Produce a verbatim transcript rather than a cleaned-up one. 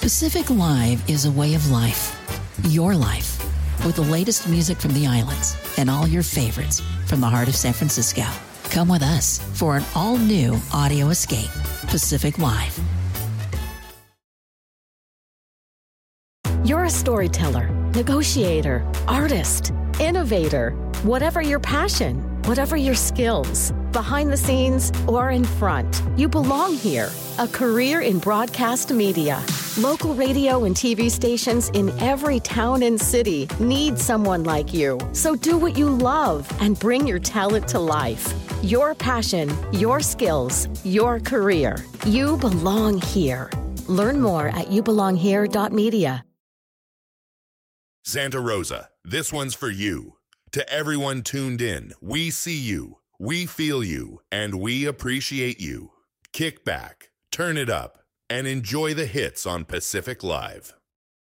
Pacific Live is a way of life. Your life. With the latest music from the islands and all your favorites from the heart of San Francisco. Come with us for an all-new audio escape. Pacific Live. You're a storyteller, negotiator, artist, innovator. Whatever your passion, whatever your skills, behind the scenes or in front, you belong here. A career in broadcast media. Local radio and T V stations in every town and city need someone like you. So do what you love and bring your talent to life. Your passion, your skills, your career. You belong here. Learn more at you belong here dot media. Santa Rosa, this one's for you. To everyone tuned in, we see you, we feel you, and we appreciate you. Kick back, turn it up, and enjoy the hits on Pacific Live.